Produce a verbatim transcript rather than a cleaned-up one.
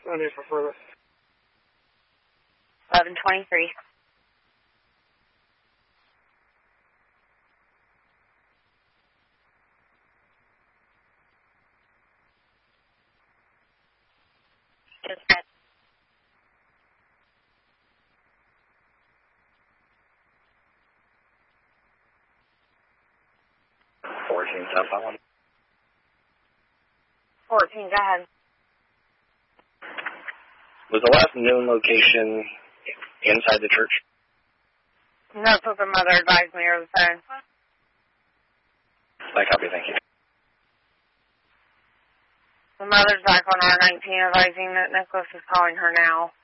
No need for further. eleven twenty-three. Dispatch. fourteen, southbound. fourteen, go ahead. Was the last noon location inside the church? That's what the mother advised me over the phone. I copy, thank you. The mother's back on R nineteen advising that Nicholas is calling her now.